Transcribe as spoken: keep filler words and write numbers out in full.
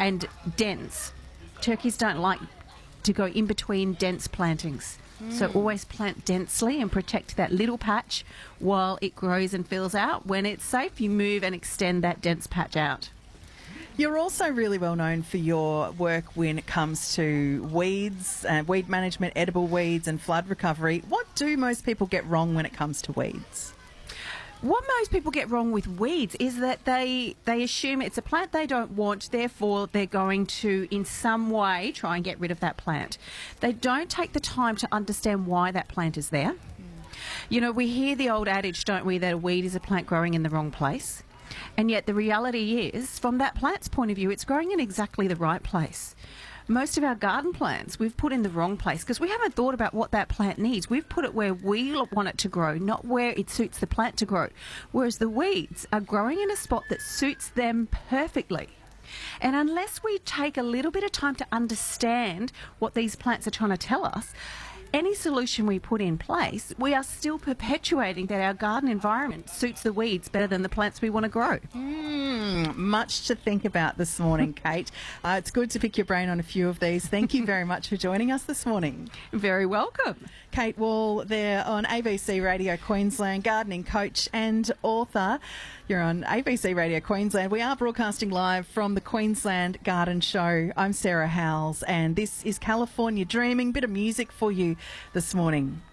and dense. Turkeys don't like to go in between dense plantings. Mm. So always plant densely and protect that little patch while it grows and fills out. When it's safe, you move and extend that dense patch out. You're also really well known for your work when it comes to weeds, uh, weed management, edible weeds and flood recovery. What do most people get wrong when it comes to weeds? What most people get wrong with weeds is that they they assume it's a plant they don't want, therefore they're going to, in some way, try and get rid of that plant. They don't take the time to understand why that plant is there. Mm. You know, we hear the old adage, don't we, that a weed is a plant growing in the wrong place. And yet the reality is, from that plant's point of view, it's growing in exactly the right place. Most of our garden plants we've put in the wrong place because we haven't thought about what that plant needs. We've put it where we want it to grow, not where it suits the plant to grow. Whereas the weeds are growing in a spot that suits them perfectly. And unless we take a little bit of time to understand what these plants are trying to tell us, any solution we put in place, we are still perpetuating that our garden environment suits the weeds better than the plants we want to grow. Mm, much to think about this morning, Kate. Uh, it's good to pick your brain on a few of these. Thank you very much for joining us this morning. Very welcome. Kate Wall there on A B C Radio Queensland, gardening coach and author. You're on A B C Radio Queensland. We are broadcasting live from the Queensland Garden Show. I'm Sarah Howells and this is California Dreaming. Bit of music for you this morning.